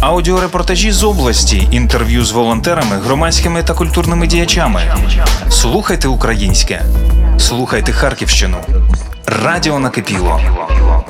Аудіорепортажі з області, інтерв'ю з волонтерами, громадськими та культурними діячами. Слухайте українське. Слухайте Харківщину. Радіо Накипіло.